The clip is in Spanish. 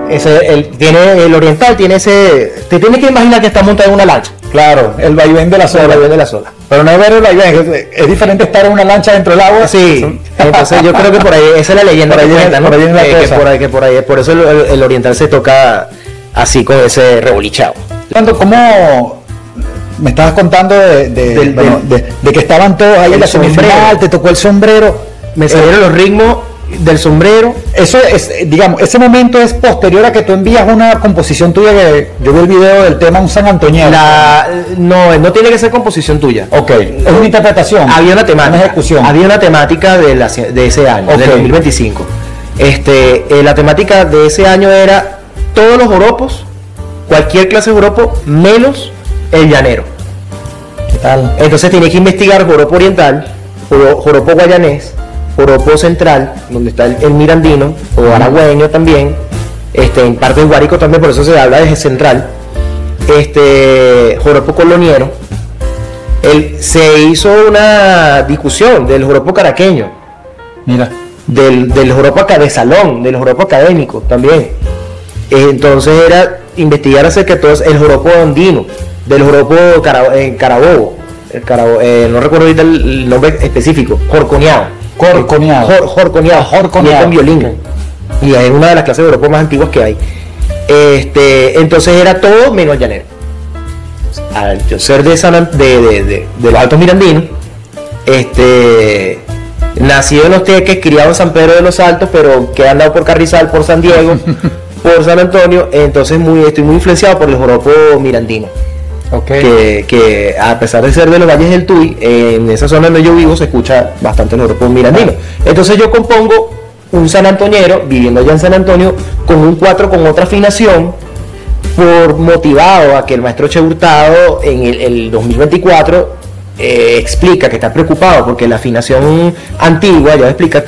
El oriental tiene ese. Te tienes que imaginar que está montado en una lancha. Claro, el vaivén de la sola. El vaivén de la sola. Pero no es ver el vaivén, es diferente estar en una lancha dentro del agua. Sí, entonces yo creo que por ahí, esa es la leyenda que cuenta, ¿no? Por eso el oriental se toca así con ese rebolichado. ¿Cómo me estabas contando de que estaban todos ahí en la semifinal, te tocó el sombrero? Me salieron los ritmos del sombrero. Eso es, digamos, ese momento es posterior a que tú envías una composición tuya, que yo vi el video del tema Un San Antonio. No tiene que ser composición tuya. Ok, es una interpretación. Había una temática. Una ejecución. Había una temática de ese año, del 2025. La temática de ese año era todos los joropos, cualquier clase de joropo, menos el llanero. ¿Qué tal? Entonces tenía que investigar joropo oriental, joropo guayanés, joropo central, donde está el mirandino, o aragüeño también, en parte del Guárico también, por eso se habla de central, joropo coloniero. Se hizo una discusión del joropo caraqueño, mira, del joropo acá de salón, del joropo académico también. Entonces era investigar acerca de todo el joropo andino, del joropo Carabobo, no recuerdo ahorita el nombre específico, jorconeado en violín, y es una de las clases de joropo más antiguas que hay. Entonces era todo menos llanero. Al yo ser de los Altos Mirandinos, nacido en Los Teques, criado en San Pedro de los Altos, pero que he andado por Carrizal, por San Diego, por San Antonio, entonces estoy muy influenciado por el joropo mirandino. Okay. Que a pesar de ser de los valles del Tuy, en esa zona donde yo vivo se escucha bastante el joropo mirandino. Entonces yo compongo un sanantoñero, viviendo allá en San Antonio, con un 4 con otra afinación, por motivado a que el maestro Che Hurtado en el 2024 explica que está preocupado porque la afinación antigua, ya explica